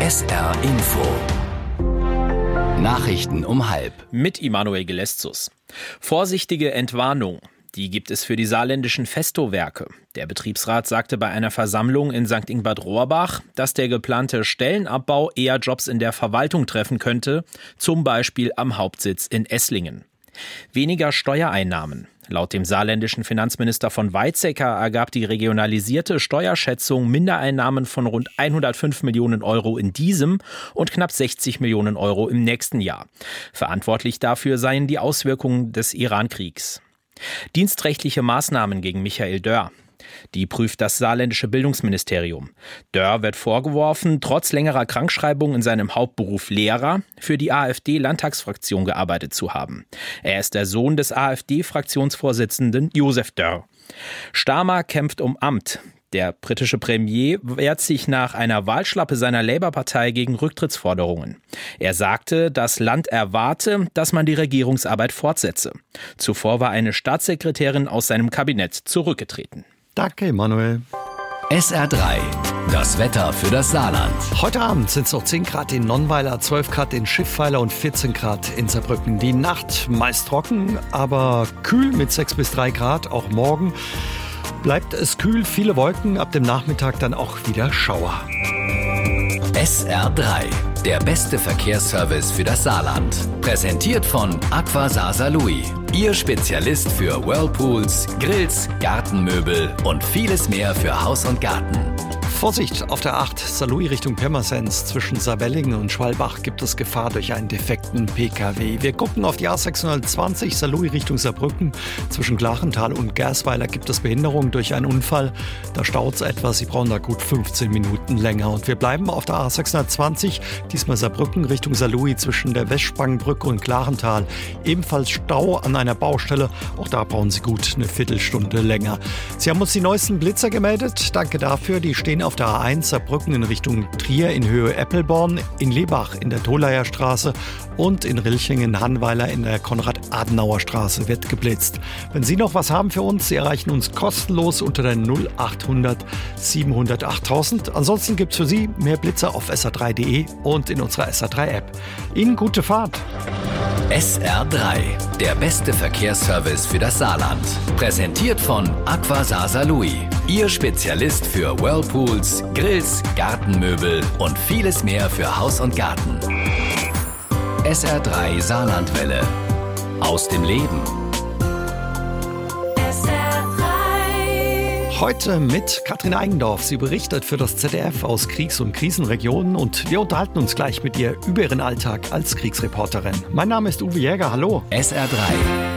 SR Info. Nachrichten um 12:30. Mit Immanuel Geleszus. Vorsichtige Entwarnung. Die gibt es für die saarländischen Festo-Werke. Der Betriebsrat sagte bei einer Versammlung in St. Ingbert-Rohrbach, dass der geplante Stellenabbau eher Jobs in der Verwaltung treffen könnte, zum Beispiel am Hauptsitz in Esslingen. Weniger Steuereinnahmen. Laut dem saarländischen Finanzminister von Weizsäcker ergab die regionalisierte Steuerschätzung Mindereinnahmen von rund 105 Millionen Euro in diesem und knapp 60 Millionen Euro im nächsten Jahr. Verantwortlich dafür seien die Auswirkungen des Iran-Kriegs. Dienstrechtliche Maßnahmen gegen Michael Dörr. Die prüft das saarländische Bildungsministerium. Dörr wird vorgeworfen, trotz längerer Krankschreibung in seinem Hauptberuf Lehrer für die AfD-Landtagsfraktion gearbeitet zu haben. Er ist der Sohn des AfD-Fraktionsvorsitzenden Josef Dörr. Starmer kämpft um Amt. Der britische Premier wehrt sich nach einer Wahlschlappe seiner Labour-Partei gegen Rücktrittsforderungen. Er sagte, das Land erwarte, dass man die Regierungsarbeit fortsetze. Zuvor war eine Staatssekretärin aus seinem Kabinett zurückgetreten. Danke, Manuel. SR3, das Wetter für das Saarland. Heute Abend sind es noch 10 Grad in Nonnweiler, 12 Grad in Schiffweiler und 14 Grad in Saarbrücken. Die Nacht meist trocken, aber kühl mit 6 bis 3 Grad, auch morgen. Bleibt es kühl, viele Wolken, ab dem Nachmittag dann auch wieder Schauer. SR3, der beste Verkehrsservice für das Saarland. Präsentiert von Aqua Saar-Saarlouis. Ihr Spezialist für Whirlpools, Grills, Gartenmöbel und vieles mehr für Haus und Garten. Vorsicht, auf der 8 Saarlouis Richtung Pirmasens. Zwischen Saarwellingen und Schwalbach gibt es Gefahr durch einen defekten PKW. Wir gucken auf die A620 Saarlouis Richtung Saarbrücken. Zwischen Glachenthal und Gersweiler gibt es Behinderung durch einen Unfall. Da staut es etwas, Sie brauchen da gut 15 Minuten länger. Und wir bleiben auf der A620, diesmal Saarbrücken Richtung Saarlouis zwischen der Westspangenbrücke und Glachenthal. Ebenfalls Stau an einer Baustelle. Auch da brauchen Sie gut eine Viertelstunde länger. Sie haben uns die neuesten Blitzer gemeldet. Danke dafür. Die stehen auf der A1 Saarbrücken in Richtung Trier in Höhe Eppelborn, in Lebach in der Tholayer Straße und in Rilchingen Hannweiler in der Konrad-Adenauer-Straße wird geblitzt. Wenn Sie noch was haben für uns, Sie erreichen uns kostenlos unter der 0800 700 8000. Ansonsten gibt es für Sie mehr Blitzer auf sr3.de und in unserer SR3-App. Ihnen gute Fahrt! SR3, der beste Verkehrsservice für das Saarland. Präsentiert von Aqua Saar-Saarlouis. Ihr Spezialist für Whirlpools, Grills, Gartenmöbel und vieles mehr für Haus und Garten. SR3 Saarlandwelle. Aus dem Leben. Heute mit Katrin Eigendorf. Sie berichtet für das ZDF aus Kriegs- und Krisenregionen und wir unterhalten uns gleich mit ihr über ihren Alltag als Kriegsreporterin. Mein Name ist Uwe Jäger, hallo. SR3